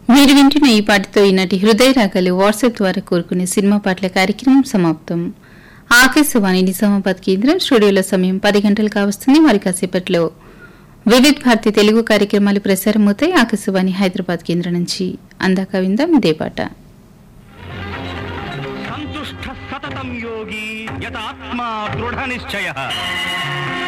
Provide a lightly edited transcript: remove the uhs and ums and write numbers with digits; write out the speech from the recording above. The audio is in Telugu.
మీరు వింటున్న ఈ పాటతో ఈనాటి హృదయ రాగాలు వాట్సాప్ ద్వారా కోరుకునే సినిమా పాటల కార్యక్రమం సమాప్తం. ఆకాశవాణి నిజామాబాద్ కేంద్రం స్టూడియోలో సమయం 10 గంటలు కావస్తుంది. మరి కాసేపట్లో వివిధ్ భారతి తెలుగు కార్యక్రమాలు ప్రసారమవుతాయి ఆకాశవాణి హైదరాబాద్ కేంద్రం నుంచి. అందాక విందాం ఇదే పాట. సంతుష్ట సతతం యోగి యతాత్మా దృఢ నిశ్చయః